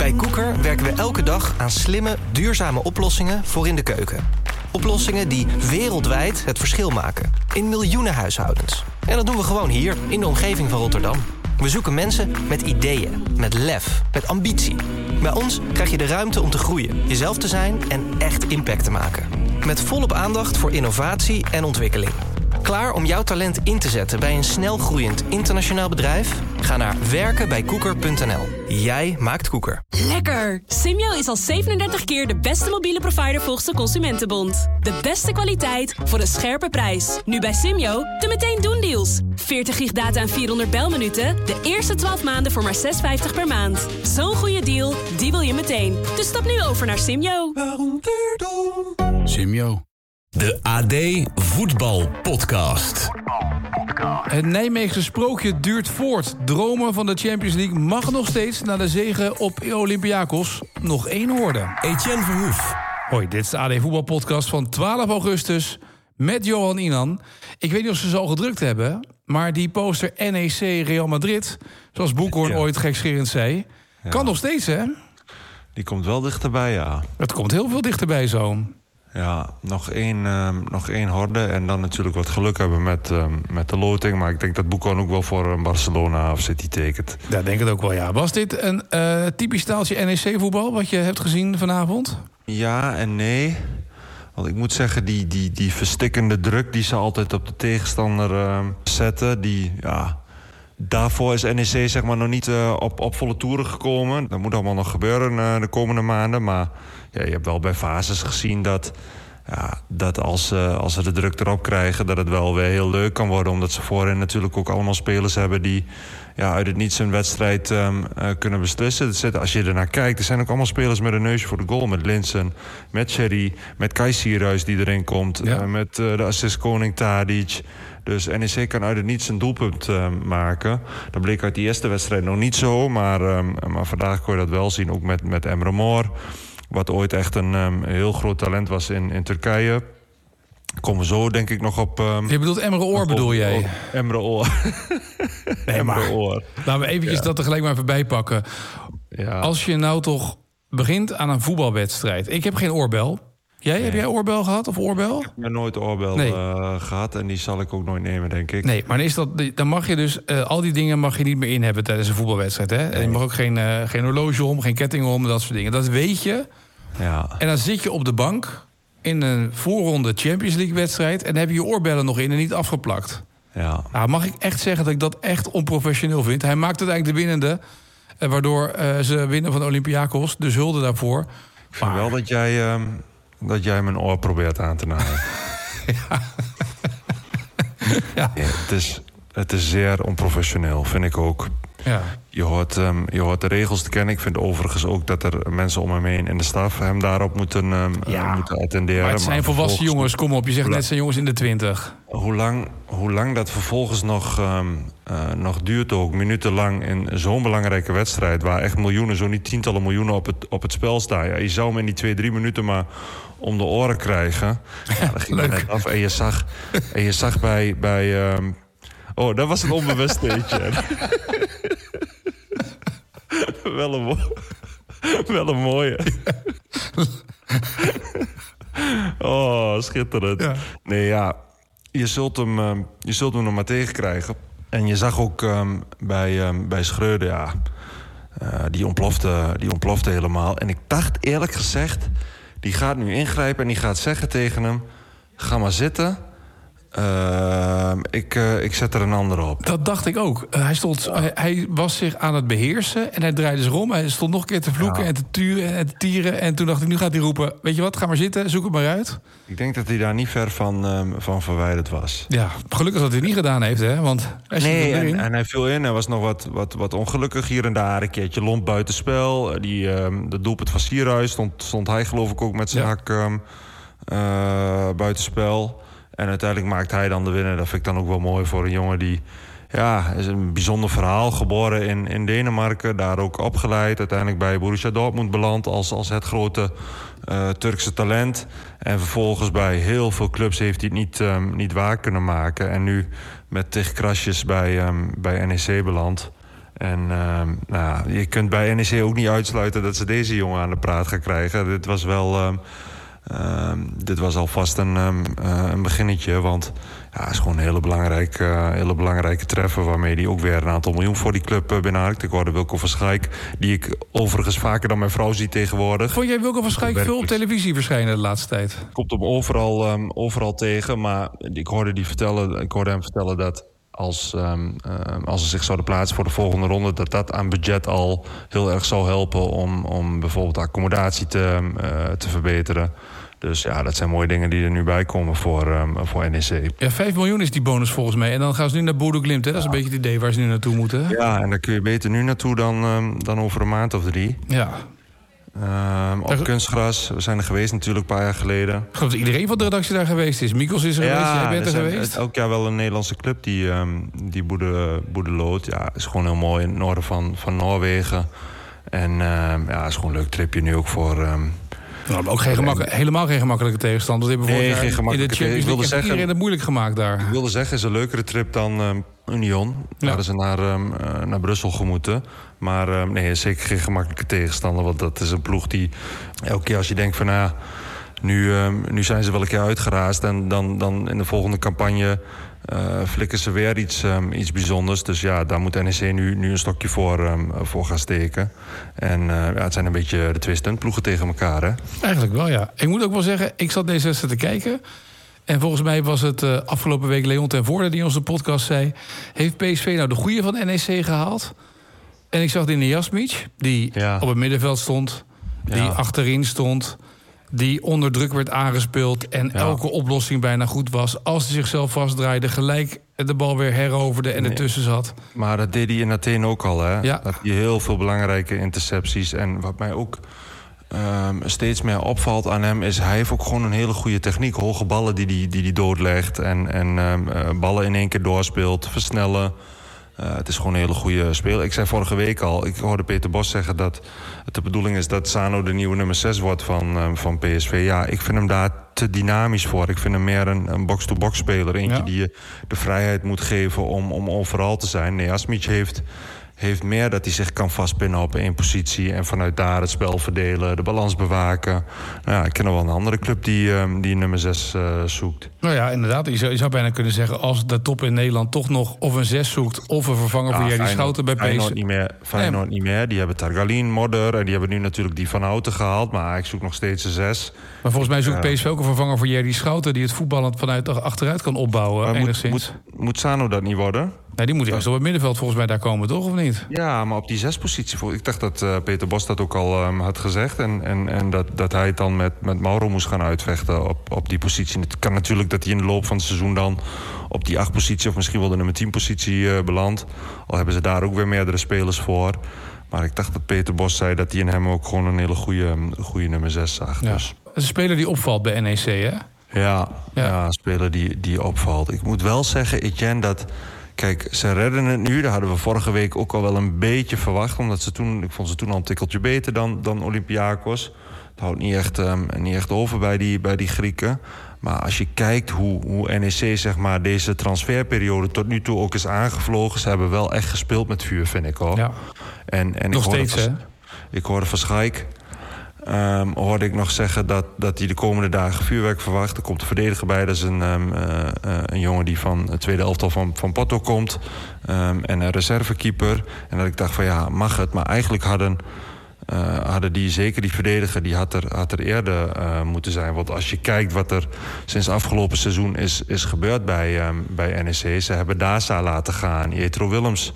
Bij Cooker werken we elke dag aan slimme, duurzame oplossingen voor in de keuken. Oplossingen die wereldwijd het verschil maken. In miljoenen huishoudens. En dat doen we gewoon hier, in de omgeving van Rotterdam. We zoeken mensen met ideeën, met lef, met ambitie. Bij ons krijg je de ruimte om te groeien, jezelf te zijn en echt impact te maken. Met volop aandacht voor innovatie en ontwikkeling. Klaar om jouw talent in te zetten bij een snel groeiend internationaal bedrijf? Ga naar werkenbijcooker.nl. Jij maakt Cooker. Lekker! Simyo is al 37 keer de beste mobiele provider volgens de Consumentenbond. De beste kwaliteit voor een scherpe prijs. Nu bij Simyo de meteen doen deals. 40 gig data en 400 belminuten. De eerste 12 maanden voor maar €6,50 per maand. Zo'n goede deal, die wil je meteen. Dus stap nu over naar Simyo. Simyo. De AD Voetbal Podcast. Het Nijmeegse sprookje duurt voort. Dromen van de Champions League mag nog steeds na de zege op Olympiakos nog 1 worden. Etienne Verhoef. Hoi, dit is de AD Voetbal Podcast van 12 augustus met Johan Inan. Ik weet niet of ze al gedrukt hebben, maar die poster NEC Real Madrid, zoals Boekhoorn ooit gekscherend zei, kan nog steeds, hè? Die komt wel dichterbij, ja. Het komt heel veel dichterbij zo. Ja, nog één horde en dan natuurlijk wat geluk hebben met de loting. Maar ik denk dat Boekhoorn ook wel voor Barcelona of City tekent. Ja, denk het ook wel, ja. Was dit een typisch staaltje NEC-voetbal wat je hebt gezien vanavond? Ja en nee. Want ik moet zeggen, die verstikkende druk die ze altijd op de tegenstander zetten, daarvoor is NEC zeg maar nog niet op volle toeren gekomen. Dat moet allemaal nog gebeuren de komende maanden. Maar ja, je hebt wel bij fases gezien dat als ze de druk erop krijgen, dat het wel weer heel leuk kan worden. Omdat ze voorin natuurlijk ook allemaal spelers hebben die uit het niets een wedstrijd kunnen beslissen. Als je ernaar kijkt, er zijn ook allemaal spelers met een neusje voor de goal. Met Linssen, met Sherry, met Kai Sierhuis die erin komt. Ja. Met de assistkoning Tadic. Dus NEC kan uit het niets een doelpunt maken. Dat bleek uit die eerste wedstrijd nog niet zo. Maar vandaag kon je dat wel zien, ook met Emre Mor. Wat ooit echt een heel groot talent was in Turkije. Komen we zo denk ik nog op... Je bedoelt Emre Oor, bedoel jij? Emre Oor. Nee, maar Emre Oor. laten we eventjes dat tegelijk maar even bijpakken. Ja. Als je nou toch begint aan een voetbalwedstrijd. Ik heb geen oorbel. Jij? Heb jij oorbel gehad of oorbel? Ik heb nooit oorbel gehad en die zal ik ook nooit nemen, denk ik. Nee, maar dan mag je dus al die dingen mag je niet meer in hebben tijdens een voetbalwedstrijd. Hè? Nee. En je mag ook geen horloge om, geen ketting om, dat soort dingen. Dat weet je. Ja. En dan zit je op de bank in een voorronde Champions League wedstrijd en dan heb je je oorbellen nog in en niet afgeplakt. Ja. Nou, mag ik echt zeggen dat ik dat echt onprofessioneel vind. Hij maakt het eigenlijk de winnende, waardoor ze winnen van Olympiakos. Dus hulde daarvoor. Ik vind wel dat jij mijn oor probeert aan te naaien. Ja. Ja. Ja, het is zeer onprofessioneel, vind ik ook. Ja. Je hoort de regels te kennen. Ik vind overigens ook dat er mensen om hem heen in de staf hem daarop moeten attenderen. Maar het zijn volwassen jongens, kom op. Je zegt net zijn jongens in de 20. Hoe lang dat vervolgens nog duurt ook, minutenlang in zo'n belangrijke wedstrijd, waar echt miljoenen, zo niet tientallen miljoenen op het spel staan. Ja, je zou hem in die 2-3 minuten maar om de oren krijgen. Ja, dat ging er net af. En je zag bij oh, dat was een onbewust steentje. Wel een mooie. Oh, schitterend. Ja. Nee, ja, je zult hem nog maar tegenkrijgen. En je zag ook bij Schreuder, die ontplofte helemaal. En ik dacht eerlijk gezegd, die gaat nu ingrijpen en die gaat zeggen tegen hem: ga maar zitten. Ik zet er een ander op. Dat dacht ik ook. Hij was zich aan het beheersen en hij draaide zich om. Hij stond nog een keer te vloeken en te turen en te tieren. En toen dacht ik, nu gaat hij roepen: weet je wat, ga maar zitten, zoek het maar uit. Ik denk dat hij daar niet ver van verwijderd was. Ja, gelukkig dat hij het niet gedaan heeft, hè? Want en hij viel in. Hij was nog wat ongelukkig hier en daar. Een keertje lomp buitenspel. De doelpunt van Sierhuis stond hij geloof ik ook met zijn hak buitenspel. En uiteindelijk maakt hij dan de winnaar. Dat vind ik dan ook wel mooi voor een jongen die... Ja, is een bijzonder verhaal. Geboren in Denemarken, daar ook opgeleid. Uiteindelijk bij Borussia Dortmund beland als het grote Turkse talent. En vervolgens bij heel veel clubs heeft hij het niet waar kunnen maken. En nu met tig krasjes bij NEC beland. En je kunt bij NEC ook niet uitsluiten dat ze deze jongen aan de praat gaan krijgen. Dit was alvast een beginnetje, want het is gewoon een hele belangrijke treffer waarmee hij ook weer een aantal miljoen voor die club binnenhaakt. Ik hoorde Wilco van Schaik, die ik overigens vaker dan mijn vrouw zie tegenwoordig. Vond jij Wilco van Schaik veel op televisie verschijnen de laatste tijd? Komt hem overal tegen, maar ik hoorde hem vertellen dat als ze zich zouden plaatsen voor de volgende ronde, dat aan budget al heel erg zou helpen om bijvoorbeeld de accommodatie te verbeteren. Dus dat zijn mooie dingen die er nu bij komen voor NEC. Ja, 5 miljoen is die bonus volgens mij. En dan gaan ze nu naar Bodo Glimt, hè? Dat is een beetje het idee waar ze nu naartoe moeten. Ja, en daar kun je beter nu naartoe dan over een maand of 3. Ja. Op kunstgras. We zijn er geweest natuurlijk een paar jaar geleden. Ik geloof dat iedereen van de redactie daar geweest is. Mikkels is er geweest, jij bent er geweest. Elk jaar wel een Nederlandse club die Boedelood. Ja, is gewoon heel mooi in het noorden van Noorwegen. En het is gewoon een leuk tripje nu ook voor... ook helemaal geen gemakkelijke tegenstander. Nee, geen gemakkelijke tegenstander. Ik wilde iedereen het moeilijk gemaakt daar. Ik wilde zeggen, het is een leukere trip dan Union. Daar hadden ze naar Brussel gemoeten. Maar nee, zeker geen gemakkelijke tegenstander. Want dat is een ploeg die elke keer als je denkt van... nu zijn ze wel een keer uitgeraasd. En dan in de volgende campagne flikken ze weer iets bijzonders. Dus daar moet NEC nu een stokje voor gaan steken. En het zijn een beetje de twee stuntploegen tegen elkaar, hè? Eigenlijk wel, ja. Ik moet ook wel zeggen, ik zat deze wedstrijd te kijken. En volgens mij was het afgelopen week Leon ten Voorde die in onze podcast zei... heeft PSV nou de goeie van NEC gehaald? En ik zag die Nejasmic, die op het middenveld stond... die achterin stond... die onder druk werd aangespeeld... en elke oplossing bijna goed was. Als hij zichzelf vastdraaide, gelijk de bal weer heroverde en ertussen zat. Maar dat deed hij in Athene ook al, hè? Ja. Dat hij heel veel belangrijke intercepties. En wat mij ook steeds meer opvalt aan hem... is hij heeft ook gewoon een hele goede techniek. Hoge ballen die doodlegt en ballen in één keer doorspeelt, versnellen... het is gewoon een hele goede speler. Ik zei vorige week al, ik hoorde Peter Bos zeggen... dat het de bedoeling is dat Sano de nieuwe nummer 6 wordt van PSV. Ja, ik vind hem daar te dynamisch voor. Ik vind hem meer een box-to-box speler. Eentje die je de vrijheid moet geven om overal te zijn. Nee, Asmic heeft meer dat hij zich kan vastpinnen op één positie... en vanuit daar het spel verdelen, de balans bewaken. Ik ken nog wel een andere club die nummer 6 zoekt. Nou ja, inderdaad. Je zou bijna kunnen zeggen... als de top in Nederland toch nog of een 6 zoekt... of een vervanger voor Jerry Schouten bij PSV. Feyenoord niet meer. Die hebben Targalin, Modder... en die hebben nu natuurlijk die Van Houten gehaald... maar ik zoek nog steeds een 6. Maar volgens mij zoekt PSV ook een vervanger voor Jerry Schouten... die het voetballend vanuit achteruit kan opbouwen, enigszins. Moet Sano dat niet worden? Nee, die moet juist op het middenveld volgens mij daar komen, toch? Of niet? Ja, maar op die 6-positie... Ik dacht dat Peter Bos dat ook al had gezegd... en dat hij het dan met Mauro moest gaan uitvechten op die positie. Het kan natuurlijk dat hij in de loop van het seizoen dan... op die 8-positie of misschien wel de nummer 10-positie belandt. Al hebben ze daar ook weer meerdere spelers voor. Maar ik dacht dat Peter Bos zei dat hij in hem ook gewoon een hele goede nummer 6 zag. Ja. Dus. Het is een speler die opvalt bij NEC, hè? Ja, een speler die opvalt. Ik moet wel zeggen, Etienne, dat... Kijk, ze redden het nu. Dat hadden we vorige week ook al wel een beetje verwacht. Omdat ik vond ze toen al een tikkeltje beter dan Olympiakos. Het houdt niet echt over bij die Grieken. Maar als je kijkt hoe NEC zeg maar, deze transferperiode tot nu toe ook is aangevlogen... ze hebben wel echt gespeeld met vuur, vind ik, hoor. Ja. En nog steeds, hè? Ik hoorde van Schaik... hoorde ik nog zeggen dat hij de komende dagen vuurwerk verwacht. Er komt een verdediger bij, dat is een jongen die van het tweede elftal van Porto komt. En een reservekeeper. En dat ik dacht van mag het? Maar eigenlijk hadden die, zeker die verdediger, die had er eerder moeten zijn. Want als je kijkt wat er sinds afgelopen seizoen is gebeurd bij NEC... ze hebben Daza laten gaan, Jetro Willems...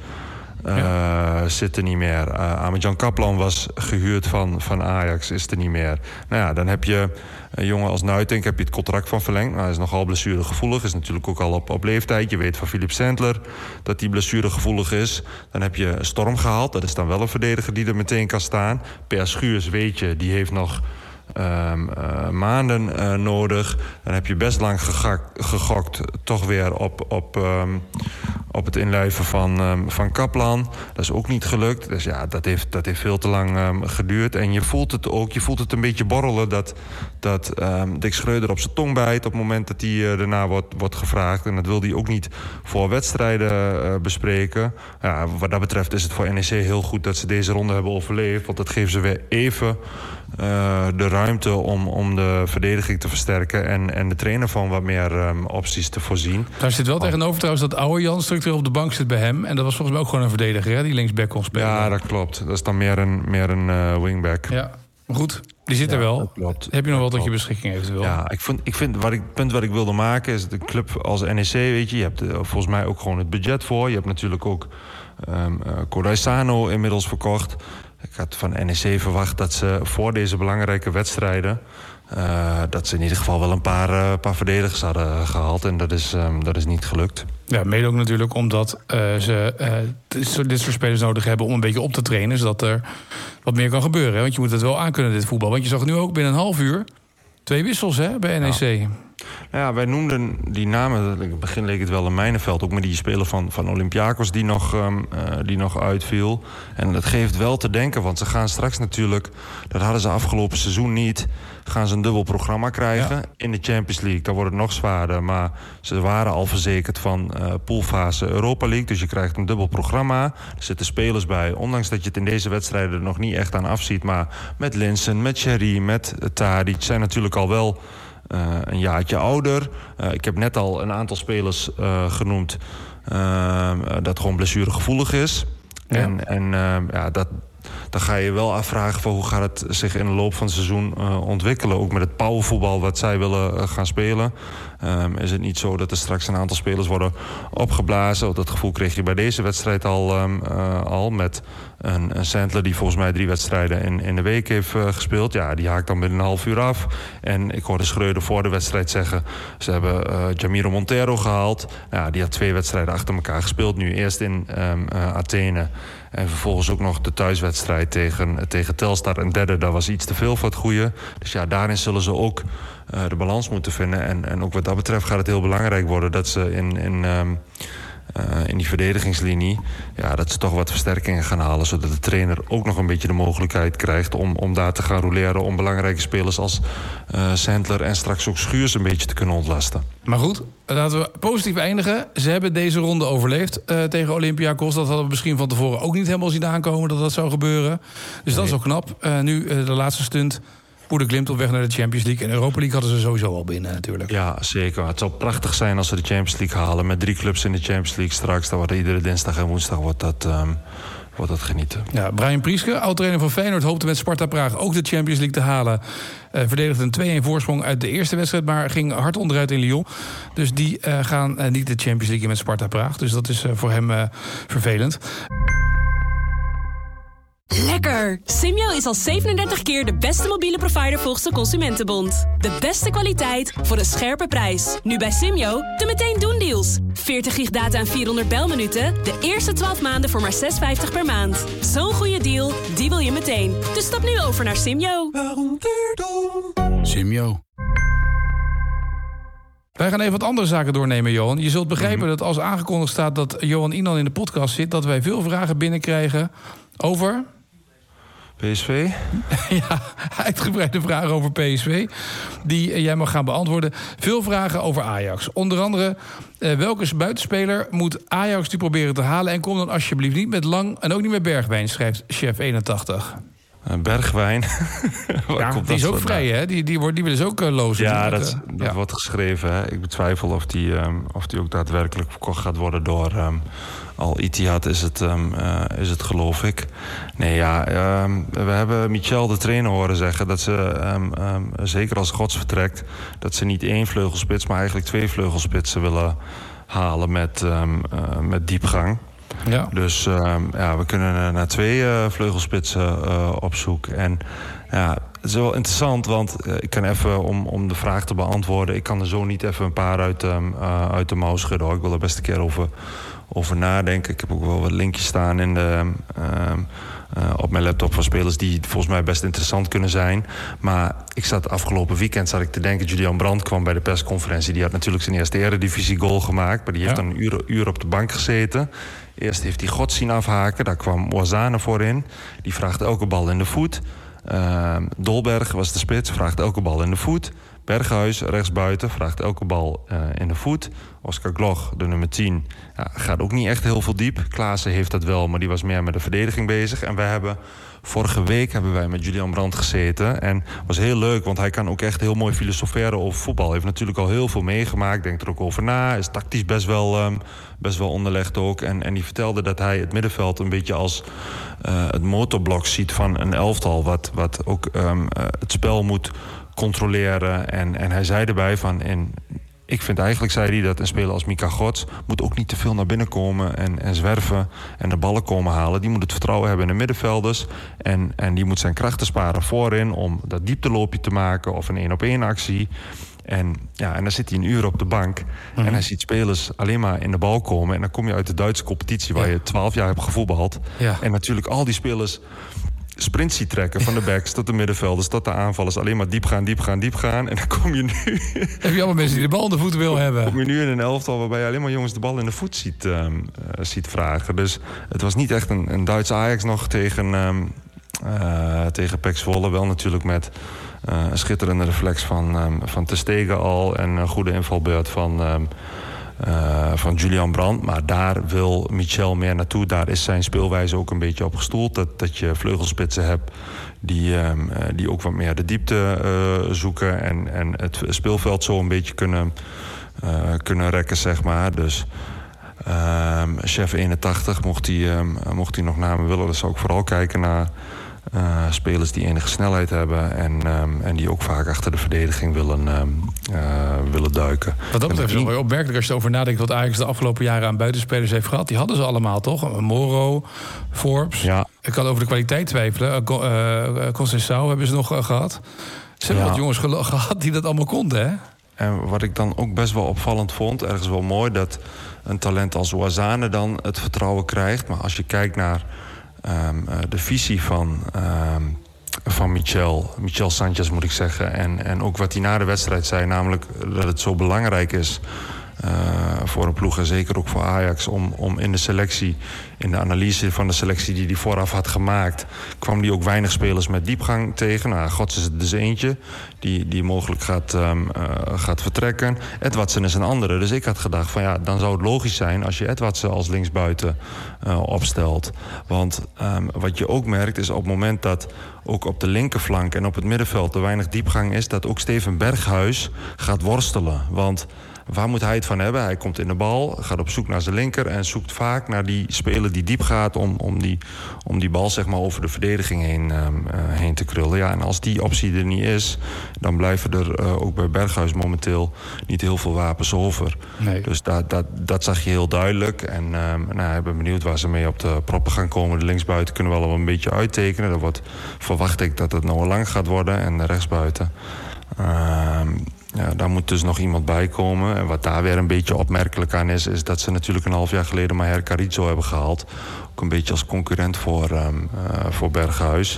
zit er niet meer. Ahmed-Jan Kaplan was gehuurd van Ajax, is er niet meer. Dan heb je een jongen als Nuitink, heb je het contract van verlengd. Hij is nogal blessuregevoelig, is natuurlijk ook al op leeftijd. Je weet van Philip Sandler dat hij blessuregevoelig is. Dan heb je Storm gehaald, dat is dan wel een verdediger die er meteen kan staan. Per Schuurs, weet je, die heeft nog... maanden nodig. Dan heb je best lang gegokt toch weer op het inlijven van Kaplan. Dat is ook niet gelukt. Dus ja, dat heeft veel te lang geduurd. En je voelt het een beetje borrelen dat Dick Schreuder op zijn tong bijt op het moment dat hij daarna wordt gevraagd. En dat wil hij ook niet voor wedstrijden bespreken. Ja, wat dat betreft is het voor NEC heel goed dat ze deze ronde hebben overleefd. Want dat geeft ze weer even de ruimte om de verdediging te versterken en de trainer van wat meer opties te voorzien. Daar zit wel tegenover trouwens dat oude Jan structureel op de bank zit bij hem. En dat was volgens mij ook gewoon een verdediger, hè, die linksback kon spelen. Ja, dat klopt. Dat is dan meer een wingback. Ja, maar goed, die zit er wel. Dat klopt. Heb je nog wel tot je beschikking eventueel? Ja, ik vind het punt wat ik wilde maken is dat een club als NEC, weet je hebt volgens mij ook gewoon het budget voor. Je hebt natuurlijk ook Coraisano inmiddels verkocht. Ik had van NEC verwacht dat ze voor deze belangrijke wedstrijden dat ze in ieder geval wel een paar verdedigers hadden gehaald. En dat is niet gelukt. Ja, mede ook natuurlijk omdat ze dit soort spelers nodig hebben om een beetje op te trainen, zodat er wat meer kan gebeuren. Hè? Want je moet het wel aankunnen, dit voetbal. Want je zag nu ook binnen een half uur 2 wissels, hè, bij NEC. Ja. Nou ja, wij noemden die namen, in het begin leek het wel een mijnenveld, ook met die speler van Olympiakos die nog uitviel. En dat geeft wel te denken, want ze gaan straks natuurlijk, dat hadden ze afgelopen seizoen niet, gaan ze een dubbel programma krijgen in de Champions League. Dan wordt het nog zwaarder, maar ze waren al verzekerd van poolfase Europa League. Dus je krijgt een dubbel programma. Er zitten spelers bij, ondanks dat je het in deze wedstrijden er nog niet echt aan afziet. Maar met Linssen, met Sherry, met Tadic zijn natuurlijk al wel een jaartje ouder. Ik heb net al een aantal spelers genoemd dat gewoon blessuregevoelig is. Ja. En dan ga je wel afvragen van hoe gaat het zich in de loop van het seizoen ontwikkelen. Ook met het powervoetbal wat zij willen gaan spelen. Is het niet zo dat er straks een aantal spelers worden opgeblazen? Dat gevoel kreeg je bij deze wedstrijd al met een Sandler die volgens mij 3 wedstrijden in de week heeft gespeeld. Ja, die haakt dan binnen een half uur af. En ik hoorde Schreuder voor de wedstrijd zeggen, ze hebben Jamiro Montero gehaald. Ja, die had 2 wedstrijden achter elkaar gespeeld. Nu eerst in Athene en vervolgens ook nog de thuiswedstrijd tegen Telstar. Een derde, dat was iets te veel voor het goede. Dus ja, daarin zullen ze ook de balans moeten vinden. En ook wat dat betreft gaat het heel belangrijk worden dat ze in die verdedigingslinie, ja, dat ze toch wat versterkingen gaan halen, zodat de trainer ook nog een beetje de mogelijkheid krijgt om daar te gaan roleren, om belangrijke spelers als Sandler en straks ook Schuurs een beetje te kunnen ontlasten. Maar goed, laten we positief eindigen. Ze hebben deze ronde overleefd tegen Olympiakos. Dat hadden we misschien van tevoren ook niet helemaal zien aankomen dat zou gebeuren. Dus dat is ook knap. Nu de laatste stunt. Goede klimt op weg naar de Champions League. En Europa League hadden ze sowieso al binnen natuurlijk. Ja, zeker. Het zou prachtig zijn als ze de Champions League halen. Met 3 clubs in de Champions League straks. Dan wordt iedere dinsdag en woensdag wordt dat genieten. Ja, Brian Prieske, oud-trainer van Feyenoord, hoopte met Sparta Praag ook de Champions League te halen. Verdedigde een 2-1 voorsprong uit de eerste wedstrijd, maar ging hard onderuit in Lyon. Dus die gaan niet de Champions League in met Sparta Praag. Dus dat is voor hem vervelend. Lekker! Simyo is al 37 keer de beste mobiele provider volgens de Consumentenbond. De beste kwaliteit voor een scherpe prijs. Nu bij Simyo de meteen doen deals. 40 gig data en 400 belminuten. De eerste 12 maanden voor maar €6,50 per maand. Zo'n goede deal, die wil je meteen. Dus stap nu over naar Simyo. Simyo. Wij gaan even wat andere zaken doornemen, Johan. Je zult begrijpen dat als aangekondigd staat dat Johan Inan in de podcast zit, dat wij veel vragen binnenkrijgen over PSV? Ja, uitgebreide vragen over PSV. Die jij mag gaan beantwoorden. Veel vragen over Ajax. Onder andere, welke buitenspeler moet Ajax die proberen te halen? En kom dan alsjeblieft niet met Lang en ook niet met Bergwijn, schrijft chef 81. Bergwijn. Ja, die is ook vrij, hè? Die willen ze ook lozen. Ja, dat wordt geschreven. Hè? Ik betwijfel of die ook daadwerkelijk verkocht gaat worden door Al Ittihad is het, geloof ik. Nee, ja, we hebben Michel de trainer horen zeggen dat ze, zeker als Gods vertrekt, dat ze niet 1 vleugelspits, maar eigenlijk 2 vleugelspitsen willen halen met diepgang. Ja. Dus we kunnen naar 2 vleugelspitsen op zoek. En ja, het is wel interessant, want ik kan even, om de vraag te beantwoorden, ik kan er zo niet even een paar uit de mouw schudden, hoor. Ik wil er best een keer over nadenken. Ik heb ook wel wat linkjes staan in de op mijn laptop van spelers die volgens mij best interessant kunnen zijn. Maar ik zat afgelopen weekend te denken, Julian Brandt kwam bij de persconferentie. Die had natuurlijk zijn eerste Eredivisie goal gemaakt, maar die heeft dan een uur op de bank gezeten. Eerst heeft hij God zien afhaken, daar kwam Ouazzane voor in. Die vraagt elke bal in de voet. Dolberg was de spits, vraagt elke bal in de voet. Berghuis, rechtsbuiten, vraagt elke bal in de voet. Oscar Gloch, de nummer 10, gaat ook niet echt heel veel diep. Klaassen heeft dat wel, maar die was meer met de verdediging bezig. En vorige week hebben wij met Julian Brandt gezeten. En het was heel leuk, want hij kan ook echt heel mooi filosoferen over voetbal. Hij heeft natuurlijk al heel veel meegemaakt, denkt er ook over na. Is tactisch best wel onderlegd ook. En die vertelde dat hij het middenveld een beetje als het motorblok ziet van een elftal. Wat ook het spel moet controleren. En hij zei erbij van... Ik vind eigenlijk, zei hij, dat een speler als Mika Gods moet ook niet te veel naar binnen komen en zwerven en de ballen komen halen. Die moet het vertrouwen hebben in de middenvelders. En die moet zijn krachten sparen voorin om dat diepteloopje te maken of een 1-op-1 actie. En dan zit hij een uur op de bank. En hij ziet spelers alleen maar in de bal komen. En dan kom je uit de Duitse competitie waar je 12 jaar hebt gevoetbald. Ja. En natuurlijk al die spelers sprint ziet trekken van de backs tot de middenvelders tot de aanvallers. Alleen maar diep gaan. En dan kom je nu... Heb je allemaal mensen die de bal in de voet wil hebben? Kom je nu in een elftal waarbij je alleen maar jongens de bal in de voet ziet vragen. Dus het was niet echt een Duits Ajax nog tegen PEC Zwolle. Wel natuurlijk met een schitterende reflex van Ter Stegen al. En een goede invalbeurt van Julian Brandt. Maar daar wil Michel meer naartoe. Daar is zijn speelwijze ook een beetje op gestoeld. Dat je vleugelspitsen hebt die ook wat meer de diepte zoeken. En het speelveld zo een beetje kunnen rekken, zeg maar. Dus chef 81, mocht hij nog naar me willen, dan zou ik vooral kijken naar spelers die enige snelheid hebben en die ook vaak achter de verdediging willen duiken. Wat dat betreft is het wel opmerkelijk als je erover nadenkt wat Ajax de afgelopen jaren aan buitenspelers heeft gehad. Die hadden ze allemaal, toch? Moro, Forbes. Ja. Ik kan over de kwaliteit twijfelen. Conceição hebben ze nog gehad. Ze hebben wat jongens gehad die dat allemaal konden, hè? En wat ik dan ook best wel opvallend vond, ergens wel mooi, dat een talent als Ouazzane dan het vertrouwen krijgt. Maar als je kijkt naar de visie van Michel Sanchez, moet ik zeggen. En ook wat hij na de wedstrijd zei, namelijk dat het zo belangrijk is voor een ploeg en zeker ook voor Ajax om in de selectie, in de analyse van de selectie die hij vooraf had gemaakt, kwam hij ook weinig spelers met diepgang tegen. Nou, Gods is het dus eentje die mogelijk gaat vertrekken. Edwardsen is een andere. Dus ik had gedacht van dan zou het logisch zijn als je Edwardsen als linksbuiten opstelt. Want wat je ook merkt is op het moment dat ook op de linkerflank en op het middenveld er weinig diepgang is, dat ook Steven Berghuis gaat worstelen. Want waar moet hij het van hebben? Hij komt in de bal, gaat op zoek naar zijn linker en zoekt vaak naar die speler die diep gaat om die bal, zeg maar, over de verdediging heen te krullen. Ja, en als die optie er niet is, dan blijven er ook bij Berghuis momenteel niet heel veel wapens over. Nee. Dus dat zag je heel duidelijk. En ik ben benieuwd waar ze mee op de proppen gaan komen. De linksbuiten kunnen we wel een beetje uittekenen. Verwacht ik dat het Noah Lang gaat worden en de rechtsbuiten. Daar moet dus nog iemand bij komen. En wat daar weer een beetje opmerkelijk aan is dat ze natuurlijk een half jaar geleden Maher Carrizo hebben gehaald. Ook een beetje als concurrent voor Berghuis.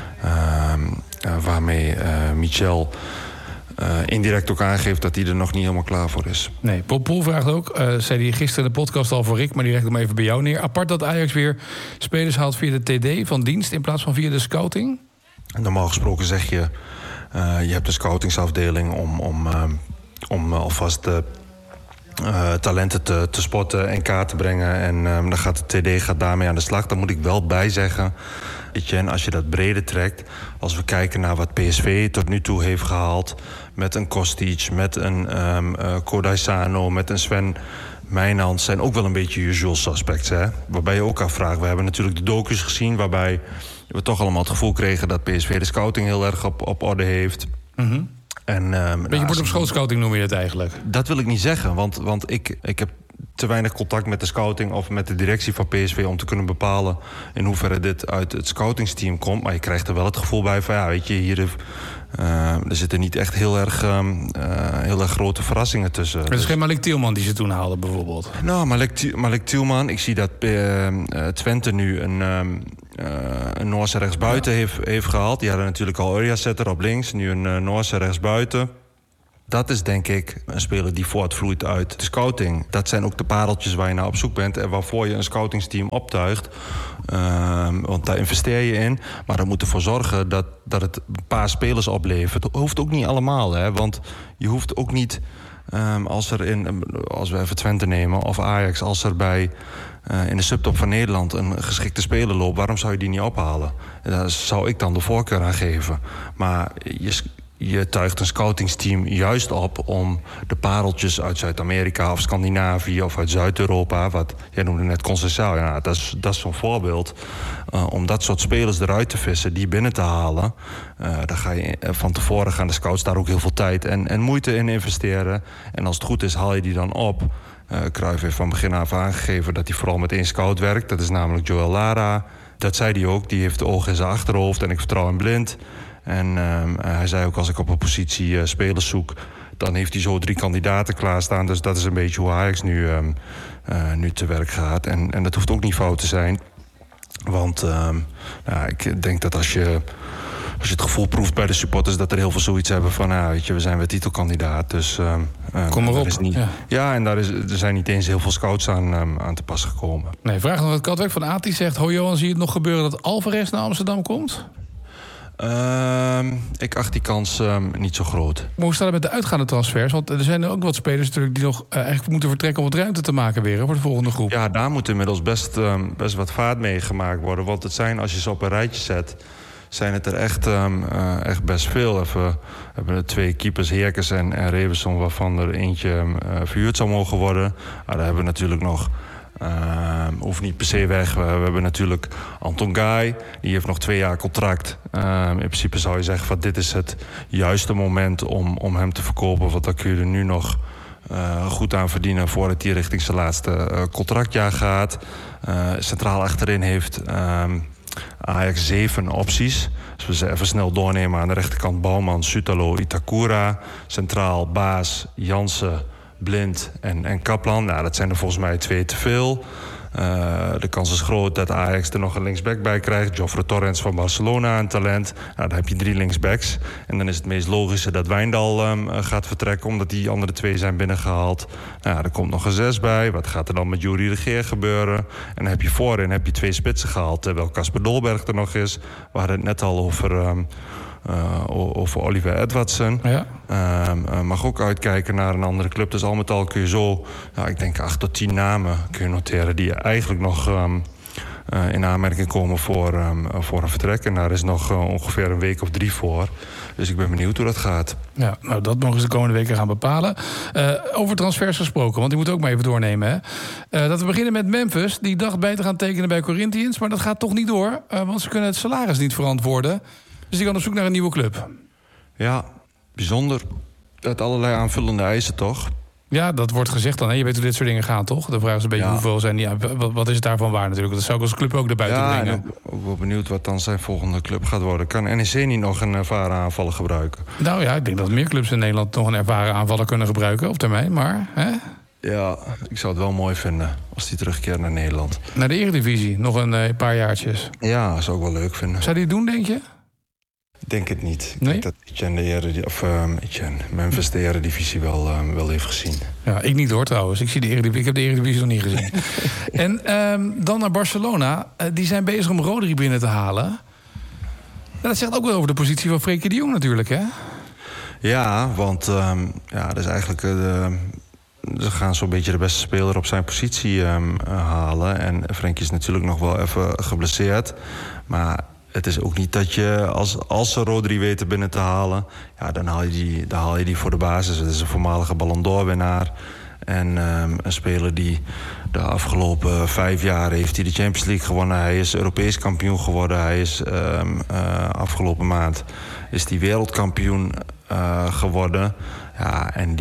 Waarmee Michel indirect ook aangeeft dat hij er nog niet helemaal klaar voor is. Nee, Bob Poel vraagt ook, zei hij gisteren in de podcast al voor Rick, maar die legt hem even bij jou neer. Apart dat Ajax weer spelers haalt via de TD van dienst in plaats van via de scouting? Normaal gesproken zeg je, je hebt een scoutingsafdeling om alvast de talenten te spotten en kaart te brengen. En dan gaat de TD daarmee aan de slag. Daar moet ik wel bij zeggen, Etienne, als je dat breder trekt, als we kijken naar wat PSV tot nu toe heeft gehaald, met een Kostic, met een Kodai, met een Sven Mijnans, zijn ook wel een beetje usual suspects, hè? Waarbij je ook afvraagt, we hebben natuurlijk de docus gezien waarbij we toch allemaal het gevoel kregen dat PSV de scouting heel erg op orde heeft. Mm-hmm. Beetje bord op schoot scouting noem je het eigenlijk? Dat wil ik niet zeggen, want ik heb te weinig contact met de scouting of met de directie van PSV om te kunnen bepalen in hoeverre dit uit het scoutingsteam komt. Maar je krijgt er wel het gevoel bij van weet je, hier er zitten niet echt heel erg grote verrassingen tussen. Het is geen Malik Tielman die ze toen haalden bijvoorbeeld? Nou, Malik Tielman, ik zie dat Twente nu een Noorse rechtsbuiten heeft gehaald. Die hadden natuurlijk al Uriassetter op links. Nu een Noorse rechtsbuiten. Dat is denk ik een speler die voortvloeit uit de scouting. Dat zijn ook de pareltjes waar je naar op zoek bent en waarvoor je een scoutingsteam optuigt. Want daar investeer je in. Maar dat moet ervoor zorgen dat het een paar spelers oplevert. Dat hoeft ook niet allemaal, hè? Want je hoeft ook niet, als we even Twente nemen of Ajax, als er bij in de subtop van Nederland een geschikte speler loopt, waarom zou je die niet ophalen? Daar zou ik dan de voorkeur aan geven. Maar je tuigt een scoutingsteam juist op om de pareltjes uit Zuid-Amerika of Scandinavië of uit Zuid-Europa, wat jij noemde net Conceição, ja, dat is zo'n voorbeeld. Om dat soort spelers eruit te vissen, die binnen te halen. Daar ga je van tevoren gaan de scouts daar ook heel veel tijd en moeite in investeren. En als het goed is, haal je die dan op. Cruijff heeft van begin af aangegeven dat hij vooral met 1 scout werkt. Dat is namelijk Joel Lara. Dat zei hij ook, die heeft de ogen in zijn achterhoofd en ik vertrouw hem blind. En hij zei ook, als ik op een positie spelers zoek, dan heeft hij zo 3 kandidaten klaarstaan. Dus dat is een beetje hoe Ajax nu te werk gaat. En dat hoeft ook niet fout te zijn. Want ik denk dat als je het gevoel proeft bij de supporters, dat er heel veel zoiets hebben van, weet je, we zijn weer titelkandidaat. Dus kom maar op. En er zijn niet eens heel veel scouts aan te pas gekomen. Nee, vraag nog wat Katwijk van Ati zegt. Johan, zie je het nog gebeuren dat Alvarez naar Amsterdam komt? Ik acht die kans niet zo groot. Maar hoe staat het met de uitgaande transfers? Want er zijn ook wat spelers natuurlijk die nog eigenlijk moeten vertrekken om wat ruimte te maken weer voor de volgende groep. Ja, daar moet inmiddels best wat vaart mee gemaakt worden. Want het zijn, als je ze op een rijtje zet, zijn het er echt best veel. We hebben er 2 keepers, Heerkens en Revenson, waarvan er eentje verhuurd zou mogen worden. Daar hebben we natuurlijk nog, hoeft niet per se weg. We hebben natuurlijk Anton Guy, die heeft nog 2 jaar contract. In principe zou je zeggen van dit is het juiste moment om hem te verkopen, want dan kun je er nu nog goed aan verdienen voordat hij richting zijn laatste contractjaar gaat. Centraal achterin heeft Ajax 7 opties. Als we ze even snel doornemen, aan de rechterkant Bouwman, Sutalo, Itakura. Centraal Baas, Jansen, Blind en Kaplan. Nou, dat zijn er volgens mij 2 te veel. De kans is groot dat Ajax er nog een linksback bij krijgt. Jofre Torrens van Barcelona, een talent. Nou, dan heb je 3 linksbacks. En dan is het meest logische dat Wijndal gaat vertrekken, omdat die andere 2 zijn binnengehaald. Nou, er komt nog een 6 bij. Wat gaat er dan met Yuri de Geer gebeuren? En dan heb je voorin 2 spitsen gehaald, terwijl Casper Dolberg er nog is. We hadden het net al over Oliver Edwardsen. Ja. Mag ook uitkijken naar een andere club. Dus al met al kun je zo, ik denk 8 tot 10 namen kun je noteren die eigenlijk nog in aanmerking komen voor een vertrek. En daar is nog ongeveer een week of 3 voor. Dus ik ben benieuwd hoe dat gaat. Ja, nou, dat mogen ze de komende weken gaan bepalen. Over transfers gesproken, want die moeten we ook maar even doornemen. Hè? Dat we beginnen met Memphis. Die dacht bij te gaan tekenen bij Corinthians, maar dat gaat toch niet door. Want ze kunnen het salaris niet verantwoorden. Dus die kan op zoek naar een nieuwe club. Ja, bijzonder. Uit allerlei aanvullende eisen, toch? Ja, dat wordt gezegd dan. Hè? Je weet hoe dit soort dingen gaan, toch? De vraag is een beetje hoeveel zijn die. Wat is het daarvan waar natuurlijk? Dat zou ik als club ook naar buiten brengen. Ja, ook wel benieuwd wat dan zijn volgende club gaat worden. Kan NEC niet nog een ervaren aanvaller gebruiken? Nou ja, ik denk dat meer clubs in Nederland nog een ervaren aanvaller kunnen gebruiken op termijn. Maar, hè? Ja, ik zou het wel mooi vinden als die terugkeert naar Nederland. Naar de Eredivisie, nog een paar jaartjes. Ja, zou ik wel leuk vinden. Zou die het doen, denk je? Ik denk het niet. Ik denk dat Memphis de Eredivisie wel heeft gezien. Ja, ik niet hoor trouwens. Ik heb de Eredivisie nog niet gezien. En dan naar Barcelona. Die zijn bezig om Rodri binnen te halen. Dat zegt ook wel over de positie van Frenkie de Jong natuurlijk, hè? Ja, want dat is eigenlijk ze gaan zo'n beetje de beste speler op zijn positie halen. En Frenkie is natuurlijk nog wel even geblesseerd. Maar het is ook niet dat je, als ze Rodri weten binnen te halen, ja, dan haal je die voor de basis. Het is een voormalige Ballon d'Or-winnaar. En een speler die de afgelopen 5 jaar heeft hij de Champions League gewonnen. Hij is Europees kampioen geworden. Hij is afgelopen maand is hij wereldkampioen geworden. Ja, en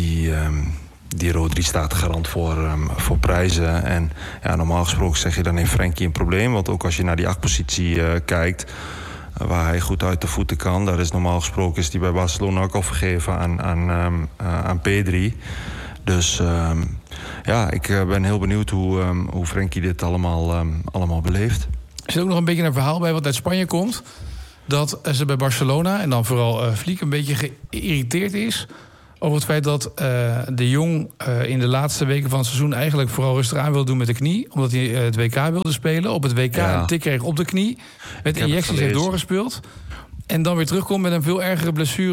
die Rodri staat garant voor prijzen. En ja, normaal gesproken zeg je dan heeft Frenkie een probleem. Want ook als je naar die 8-positie kijkt, waar hij goed uit de voeten kan, daar is normaal gesproken is hij bij Barcelona ook al vergeven aan Pedri. Dus ik ben heel benieuwd hoe Frenkie dit allemaal beleeft. Er zit ook nog een beetje een verhaal bij wat uit Spanje komt. Dat ze bij Barcelona, en dan vooral Flick, een beetje geïrriteerd is over het feit dat de Jong in de laatste weken van het seizoen eigenlijk vooral rustig aan wil doen met de knie. Omdat hij het WK wilde spelen. Op het WK een tik kreeg op de knie. Met injecties heeft doorgespeeld. En dan weer terugkomt met een veel ergere blessure